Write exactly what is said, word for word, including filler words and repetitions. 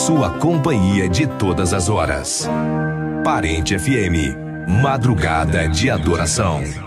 sua companhia de todas as horas. Parente F M, Madrugada de Adoração.